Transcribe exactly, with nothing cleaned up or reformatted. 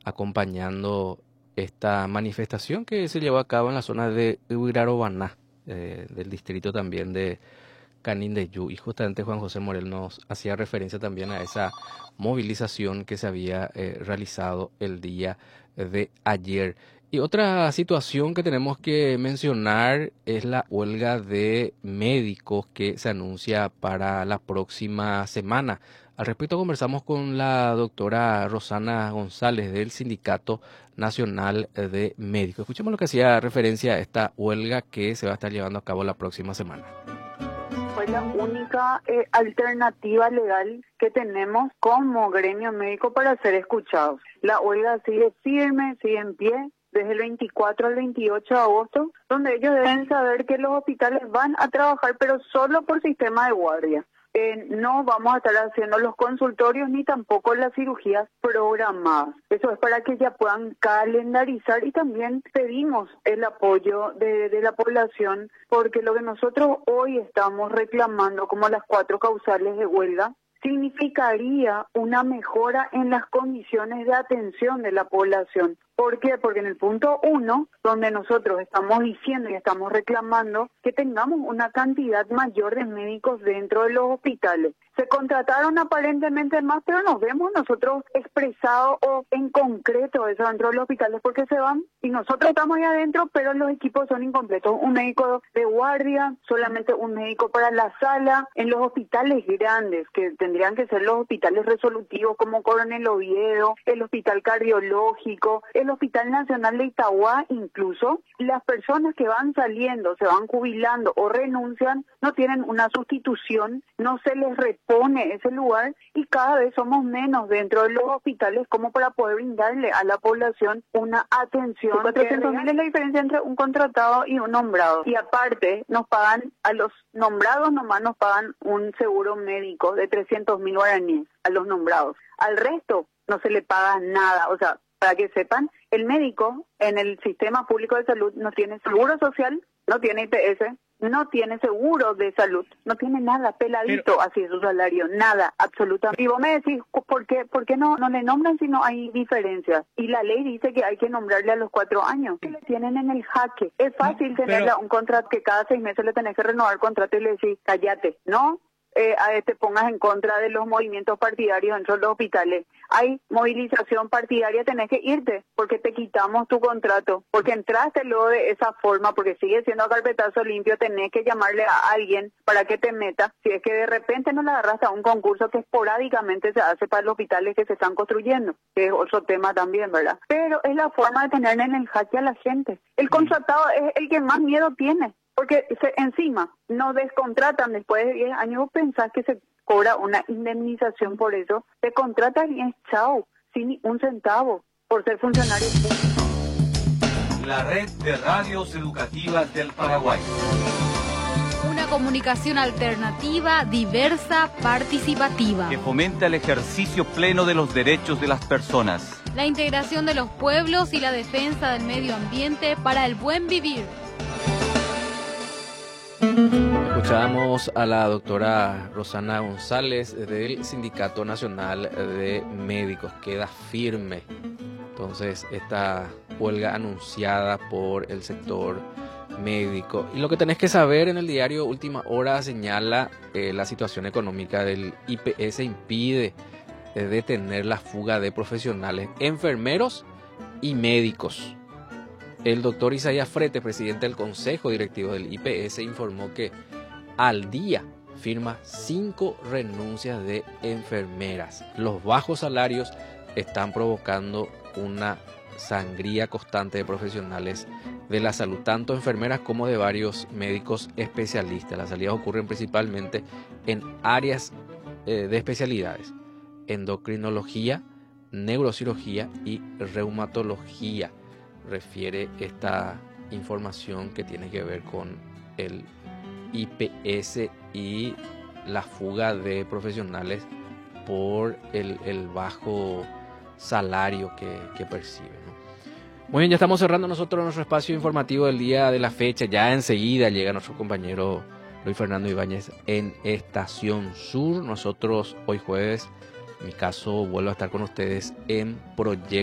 acompañando esta manifestación que se llevó a cabo en la zona de Uirarobaná, eh, del distrito también de Canindeyú. Y justamente Juan José Morel nos hacía referencia también a esa movilización que se había eh, realizado el día de ayer. Y otra situación que tenemos que mencionar es la huelga de médicos que se anuncia para la próxima semana. Al respecto conversamos con la doctora Rosana González del Sindicato Nacional de Médicos. Escuchemos lo que hacía referencia a esta huelga que se va a estar llevando a cabo la próxima semana. Fue la única eh, alternativa legal que tenemos como gremio médico para ser escuchados. La huelga sigue firme, sigue en pie, desde el veinticuatro al veintiocho de agosto, donde ellos deben saber que los hospitales van a trabajar, pero solo por sistema de guardia. Eh, no vamos a estar haciendo los consultorios ni tampoco las cirugías programadas. Eso es para que ya puedan calendarizar, y también pedimos el apoyo de, de la población, porque lo que nosotros hoy estamos reclamando como las cuatro causales de huelga significaría una mejora en las condiciones de atención de la población. ¿Por qué? Porque en el punto uno, donde nosotros estamos diciendo y estamos reclamando que tengamos una cantidad mayor de médicos dentro de los hospitales. Se contrataron aparentemente más, pero nos vemos nosotros expresados o en concreto eso dentro de los hospitales, porque se van y nosotros estamos ahí adentro, pero los equipos son incompletos. Un médico de guardia, solamente un médico para la sala. En los hospitales grandes, que tendrían que ser los hospitales resolutivos como Coronel Oviedo, el Hospital Cardiológico, el Hospital Nacional de Itagua, incluso, las personas que van saliendo, se van jubilando o renuncian, no tienen una sustitución, no se les repone ese lugar, y cada vez somos menos dentro de los hospitales como para poder brindarle a la población una atención. cuatrocientos mil es la diferencia entre un contratado y un nombrado. Y aparte, nos pagan, a los nombrados nomás nos pagan un seguro médico de trescientos mil guaraníes, a los nombrados. Al resto no se le paga nada. O sea, para que sepan, el médico en el sistema público de salud no tiene seguro social, no tiene I P S, no tiene seguro de salud, no tiene nada, peladito. Pero, así es su salario, nada, absolutamente. Y vos me decís, ¿por qué, por qué no, no le nombran si no hay diferencias? Y la ley dice que hay que nombrarle a los cuatro años. Que le tienen en el jaque. Es fácil no, tenerle pero, un contrato que cada seis meses le tenés que renovar el contrato y le decís, cállate, ¿no? Eh, a, te pongas en contra de los movimientos partidarios dentro de los hospitales. Hay movilización partidaria, tenés que irte, porque te quitamos tu contrato, porque entraste luego de esa forma, porque sigue siendo a carpetazo limpio, tenés que llamarle a alguien para que te meta, si es que de repente no le agarraste a un concurso que esporádicamente se hace para los hospitales que se están construyendo, que es otro tema también, ¿verdad? Pero es la forma de tener en el jaque a la gente. El contratado es el que más miedo tiene, porque se, encima nos descontratan después de diez años. ¿Vos pensás que se cobra una indemnización por eso? Te contratan y es chao, sin un centavo, por ser funcionario público. La red de radios educativas del Paraguay. Una comunicación alternativa, diversa, participativa. Que fomenta el ejercicio pleno de los derechos de las personas. La integración de los pueblos y la defensa del medio ambiente para el buen vivir. Escuchábamos a la doctora Rosana González del Sindicato Nacional de Médicos. Queda firme entonces esta huelga anunciada por el sector médico. Y lo que tenés que saber, en el diario Última Hora señala eh, la situación económica del I P S impide eh, detener la fuga de profesionales, enfermeros y médicos. El doctor Isaías Frete, presidente del Consejo Directivo del I P S, informó que al día firma cinco renuncias de enfermeras. Los bajos salarios están provocando una sangría constante de profesionales de la salud, tanto enfermeras como de varios médicos especialistas. Las salidas ocurren principalmente en áreas eh, de especialidades: endocrinología, neurocirugía y reumatología. Refiere esta información que tiene que ver con el I P S y la fuga de profesionales por el, el bajo salario que, que perciben, ¿no? Muy bien, ya estamos cerrando nosotros nuestro espacio informativo del día de la fecha. Ya enseguida llega nuestro compañero Luis Fernando Ibáñez en Estación Sur. Nosotros hoy jueves, en mi caso, vuelvo a estar con ustedes en Proyecto